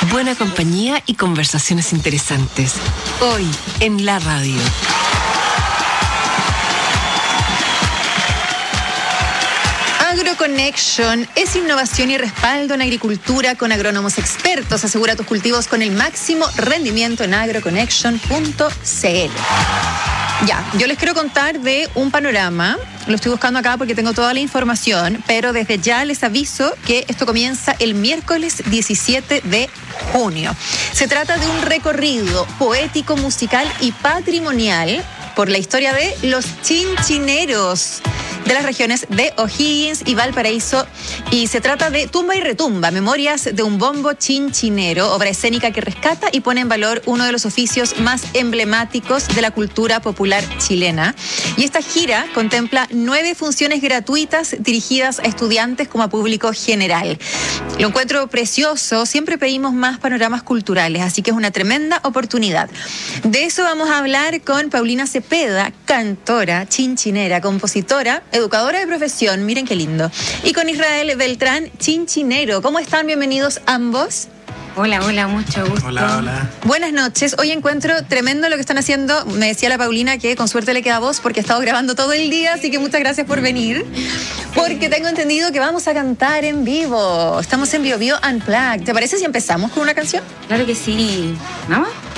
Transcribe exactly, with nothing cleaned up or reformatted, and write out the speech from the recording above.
buena compañía y conversaciones interesantes. Hoy en la radio. AgroConnection es innovación y respaldo en agricultura con agrónomos expertos. Asegura tus cultivos con el máximo rendimiento en agroconnection punto c l. Ya, yo les quiero contar de un panorama. Lo estoy buscando acá porque tengo toda la información, pero desde ya les aviso que esto comienza el miércoles diecisiete de junio. Se trata de un recorrido poético, musical y patrimonial por la historia de los chinchineros de las regiones de O'Higgins y Valparaíso, y se trata de Tumba y Retumba, memorias de un bombo chinchinero, obra escénica que rescata y pone en valor uno de los oficios más emblemáticos de la cultura popular chilena. Y esta gira contempla nueve funciones gratuitas dirigidas a estudiantes como a público general. Lo encuentro precioso, siempre pedimos más panoramas culturales, así que es una tremenda oportunidad. De eso vamos a hablar con Paulina Cepeda, cantora, chinchinera, compositora, educadora de profesión, miren qué lindo. Y con Israel Beltrán, chinchinero. ¿Cómo están? Bienvenidos ambos. Hola, hola, mucho gusto. Hola, hola. Buenas noches. Hoy encuentro tremendo lo que están haciendo. Me decía la Paulina que con suerte le queda voz porque he estado grabando todo el día, así que muchas gracias por venir. Porque tengo entendido que vamos a cantar en vivo. Estamos en Bio Bio Unplugged. ¿Te parece si empezamos con una canción? Claro que sí. ¿Vamos?